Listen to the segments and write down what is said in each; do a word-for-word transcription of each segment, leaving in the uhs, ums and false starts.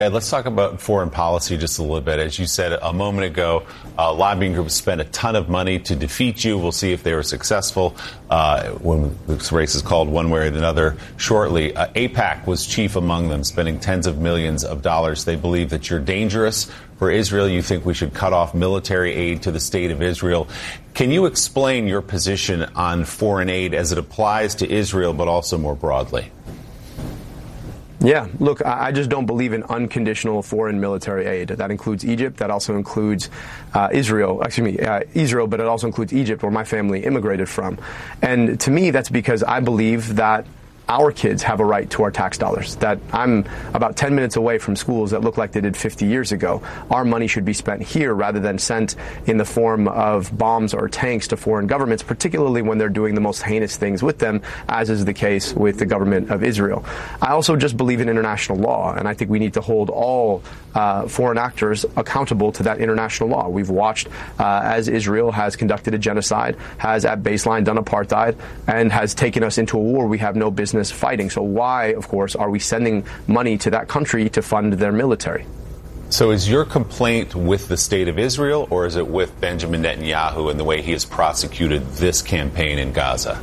Let's talk about foreign policy just a little bit. As you said a moment ago, uh, lobbying groups spent a ton of money to defeat you. We'll see if they were successful uh, when this race is called one way or another shortly. Uh, AIPAC was chief among them, spending tens of millions of dollars. They believe that you're dangerous for Israel. You think we should cut off military aid to the state of Israel. Can you explain your position on foreign aid as it applies to Israel, but also more broadly? Yeah, look, I just don't believe in unconditional foreign military aid. That includes Egypt. That also includes uh, Israel, excuse me, uh, Israel, but it also includes Egypt, where my family immigrated from. And to me, that's because I believe that our kids have a right to our tax dollars, that I'm about ten minutes away from schools that look like they did fifty years ago. Our money should be spent here rather than sent in the form of bombs or tanks to foreign governments, particularly when they're doing the most heinous things with them, as is the case with the government of Israel. I also just believe in international law, and I think we need to hold all uh, foreign actors accountable to that international law. We've watched uh, as Israel has conducted a genocide, has at baseline done apartheid, and has taken us into a war we have no business fighting. So why, of course, are we sending money to that country to fund their military? So is your complaint with the state of Israel, or is it with Benjamin Netanyahu and the way he has prosecuted this campaign in Gaza?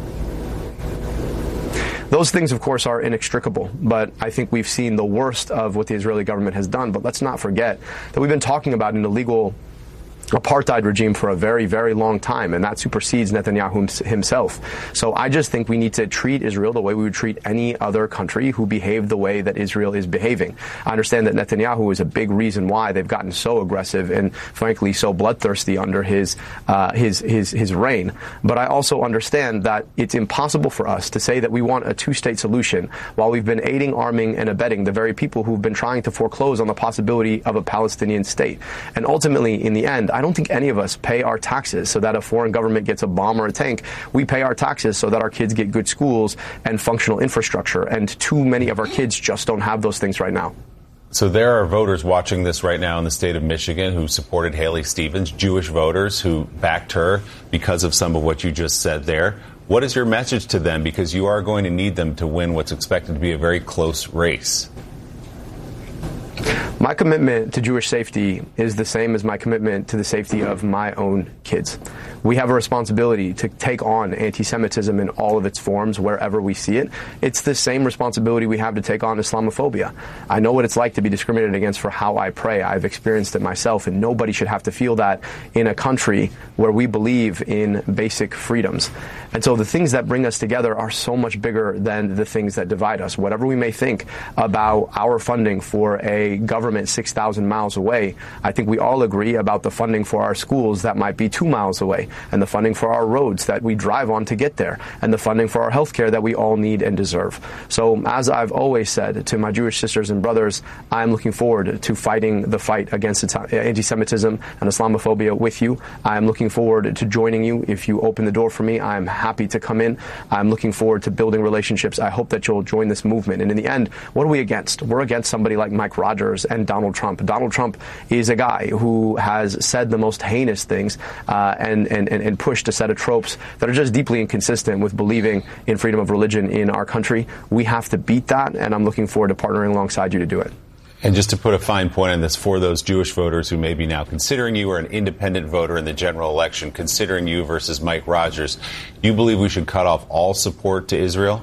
Those things, of course, are inextricable, but I think we've seen the worst of what the Israeli government has done. But let's not forget that we've been talking about an illegal apartheid regime for a very, very long time, and that supersedes Netanyahu himself. So I just think we need to treat Israel the way we would treat any other country who behaved the way that Israel is behaving. I understand that Netanyahu is a big reason why they've gotten so aggressive and, frankly, so bloodthirsty under his uh, his his his reign. But I also understand that it's impossible for us to say that we want a two-state solution while we've been aiding, arming, and abetting the very people who've been trying to foreclose on the possibility of a Palestinian state. And ultimately, in the end, I don't think any of us pay our taxes so that a foreign government gets a bomb or a tank. We pay our taxes so that our kids get good schools and functional infrastructure. And too many of our kids just don't have those things right now. So there are voters watching this right now in the state of Michigan who supported Haley Stevens, Jewish voters who backed her because of some of what you just said there. What is your message to them? Because you are going to need them to win what's expected to be a very close race. My commitment to Jewish safety is the same as my commitment to the safety of my own kids. We have a responsibility to take on anti-Semitism in all of its forms wherever we see it. It's the same responsibility we have to take on Islamophobia. I know what it's like to be discriminated against for how I pray. I've experienced it myself, and nobody should have to feel that in a country where we believe in basic freedoms. And so the things that bring us together are so much bigger than the things that divide us. Whatever we may think about our funding for a government six thousand miles away, I think we all agree about the funding for our schools that might be two miles away, and the funding for our roads that we drive on to get there, and the funding for our health care that we all need and deserve. So as I've always said to my Jewish sisters and brothers, I'm looking forward to fighting the fight against anti-Semitism and Islamophobia with you. I'm looking forward to joining you. If you open the door for me, I'm happy to come in. I'm looking forward to building relationships. I hope that you'll join this movement. And in the end, what are we against? We're against somebody like Mike Rogers and Donald Trump. Donald Trump is a guy who has said the most heinous things uh, and, and, and pushed a set of tropes that are just deeply inconsistent with believing in freedom of religion in our country. We have to beat that, and I'm looking forward to partnering alongside you to do it. And just to put a fine point on this, for those Jewish voters who may be now considering you or an independent voter in the general election, considering you versus Mike Rogers, you believe we should cut off all support to Israel?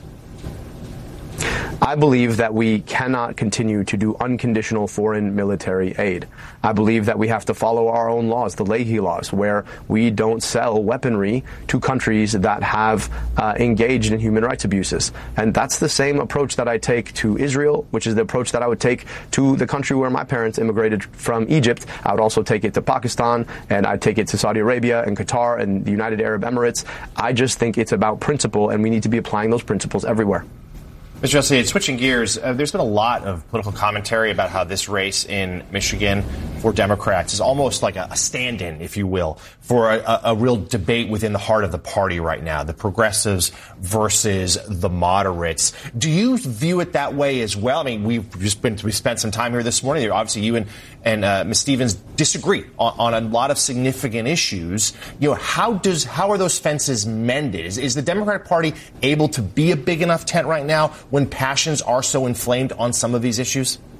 I believe that we cannot continue to do unconditional foreign military aid. I believe that we have to follow our own laws, the Leahy laws, where we don't sell weaponry to countries that have uh, engaged in human rights abuses. And that's the same approach that I take to Israel, which is the approach that I would take to the country where my parents immigrated from, Egypt. I would also take it to Pakistan, and I'd take it to Saudi Arabia and Qatar and the United Arab Emirates. I just think it's about principle, and we need to be applying those principles everywhere. Mister El-Sayed, switching gears, uh, there's been a lot of political commentary about how this race in Michigan for Democrats is almost like a, a stand-in, if you will, for a, a real debate within the heart of the party right now, the progressives versus the moderates. Do you view it that way as well? I mean, we've just been we spent some time here this morning. Obviously, you and and uh, Miz Stevens disagree on, on a lot of significant issues. You know, how does how are those fences mended? Is, is the Democratic Party able to be a big enough tent right now when passions are so inflamed on some of these issues?